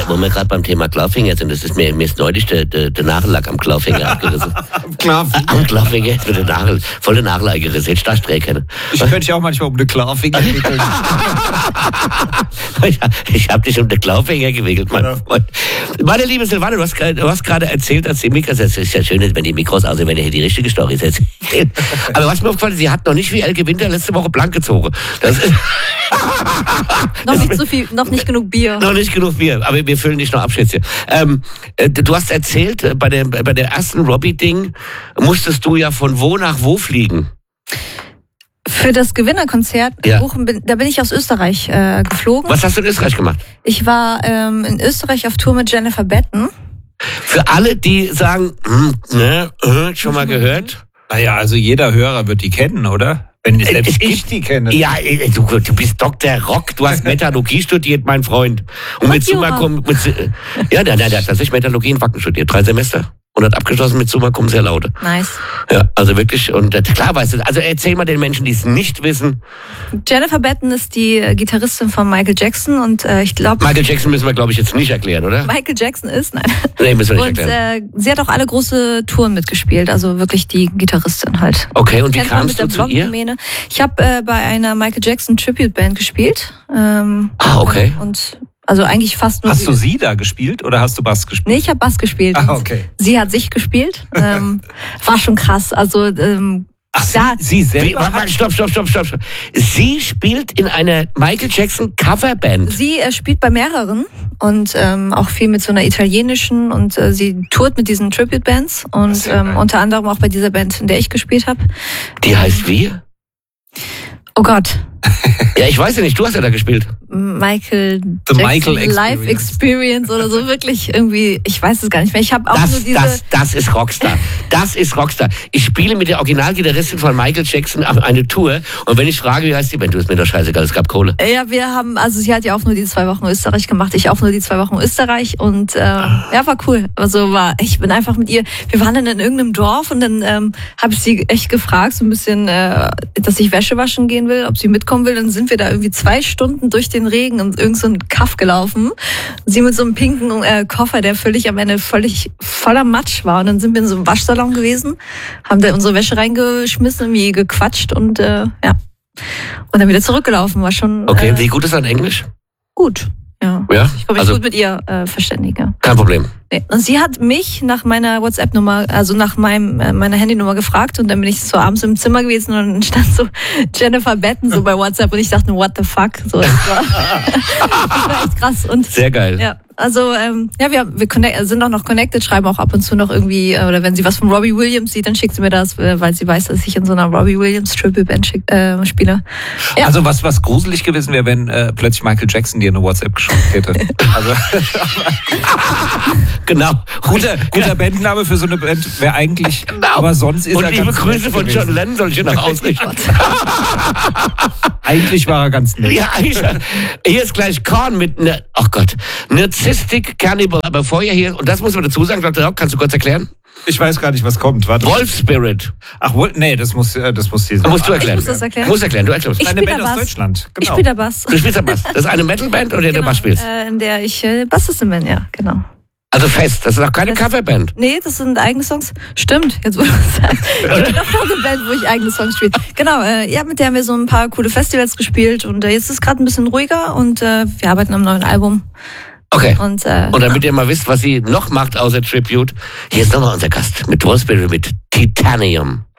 wo wir gerade beim Thema Clawfinger sind, das ist mir ist neulich der Nagellack am Clawfinger abgerissen. Am Clawfinger ist mir der Nagel, volle Nagel eingerissen. Jetzt darfst du drehen. Ich könnte dich auch manchmal um den Clawfinger wickeln. Ich habe dich um den Clawfinger gewickelt, mein Freund. Meine liebe Silvana, du hast gerade erzählt, dass die Mikros, es ist ja schön, wenn die Mikros aussehen, wenn ihr hier die richtige Story erzählt. Aber was mir aufgefallen ist, sie hat noch nicht wie Elke Winter letzte Woche blank gezogen. Das ist noch nicht so viel, noch nicht genug Bier. Noch nicht genug Bier, aber wir füllen dich noch ab, Schätzchen. Du hast erzählt, bei der ersten Robbie-Ding musstest du ja von wo nach wo fliegen? Für das Gewinnerkonzert da bin ich aus Österreich geflogen. Was hast du in Österreich gemacht? Ich war in Österreich auf Tour mit Jennifer Batten. Für alle, die sagen, schon mal gehört? Naja, also jeder Hörer wird die kennen, oder? Wenn selbst ich die kenne. Ja, du bist Dr. Rock, du hast Metallurgie studiert, mein Freund. Und mit Summa Cum... der hat tatsächlich Metallurgie in Wacken studiert, 3 Semester. Und hat abgeschlossen mit Summa Cum sehr laude. Nice. Ja, also wirklich, und klar weißt du, also erzähl mal den Menschen, die es nicht wissen. Jennifer Batten ist die Gitarristin von Michael Jackson und ich glaube... Michael Jackson müssen wir, glaube ich, jetzt nicht erklären, oder? Michael Jackson ist, nein. Nee, müssen wir nicht erklären. Und sie hat auch alle große Touren mitgespielt, also wirklich die Gitarristin halt. Okay, und wie kamst du zu ihr? Ich habe bei einer Michael Jackson Tribute Band gespielt. Okay. Und also eigentlich fast nur... Hast du sie da gespielt oder hast du Bass gespielt? Nee, ich habe Bass gespielt. Okay. Sie hat sich gespielt. War schon krass. Also sie selber... Stopp. Sie spielt in einer Michael Jackson Coverband. Sie spielt bei mehreren und auch viel mit so einer italienischen und sie tourt mit diesen Tribute-Bands und unter anderem auch bei dieser Band, in der ich gespielt habe. Die heißt wie? Oh Gott. Ja, ich weiß ja nicht, du hast ja da gespielt. Michael Jackson Live Experience oder so, wirklich irgendwie, ich weiß es gar nicht mehr. Ich habe auch nur diese... Das ist Rockstar. Das ist Rockstar. Ich spiele mit der Originalgitarristin von Michael Jackson eine Tour und wenn ich frage, wie heißt die Band, du ist mir doch scheißegal, es gab Kohle. Ja, sie hat ja auch nur die 2 Wochen Österreich gemacht, ich auch nur die 2 Wochen Österreich und war cool. Also ich bin einfach mit ihr, wir waren dann in irgendeinem Dorf und dann habe ich sie echt gefragt, so ein bisschen, dass ich Wäsche waschen gehen will, ob sie mitkommen will, dann sind wir da irgendwie 2 Stunden durch den Regen und irgend so ein Kaff gelaufen. Sie mit so einem pinken Koffer, der völlig voller Matsch war. Und dann sind wir in so einem Waschsalon gewesen, haben da unsere Wäsche reingeschmissen, irgendwie gequatscht und Und dann wieder zurückgelaufen, war schon... Okay, wie gut ist dein Englisch? Gut, ja. Ich kann mich gut mit ihr verständigen. Kein Problem. Nee. Und sie hat mich nach meiner WhatsApp-Nummer, also nach meiner Handynummer gefragt und dann bin ich so abends im Zimmer gewesen und dann stand so Jennifer Batten so bei WhatsApp und ich dachte, what the fuck? So, das war echt krass. Und, sehr geil. Ja, also wir sind auch noch connected, schreiben auch ab und zu noch irgendwie, oder wenn sie was von Robbie Williams sieht, dann schickt sie mir das, weil sie weiß, dass ich in so einer Robbie Williams Triple Band spiele. Ja. Also was gruselig gewesen wäre, wenn plötzlich Michael Jackson dir eine WhatsApp geschickt hätte. Also genau. Guter Bandname für so eine Band wäre eigentlich, aber sonst ist er ganz nett. Und liebe Grüße von John Lennon soll ich hier noch ausrichten. Eigentlich war er ganz nett. Ja, hier ist gleich Korn mit Narzisstic Cannibal. Aber vorher hier, und das muss man dazu sagen, Dr. Rock, kannst du kurz erklären? Ich weiß gar nicht, was kommt. Warte. Wolf Spirit. Ach, nee, das muss sie sagen. Musst du erklären. Ich muss das erklären. Du erklärst. Eine Band aus Deutschland. Genau. Ich spiele da Bass. Du spielst da Bass. Das ist eine Metalband oder der Bass spielst? In der ich Bassistin bin, ja, genau. Also fest, das ist auch keine Coverband. Nee, das sind eigene Songs. Stimmt, jetzt wo du es sagst. Ich bin doch noch eine Band, wo ich eigene Songs spiele. Genau, mit der haben wir so ein paar coole Festivals gespielt und jetzt ist es gerade ein bisschen ruhiger und wir arbeiten am neuen Album. Okay. Und damit ihr mal wisst, was sie noch macht außer Tribute, hier ist nochmal unser Gast mit Wolf Spirit mit Titanium.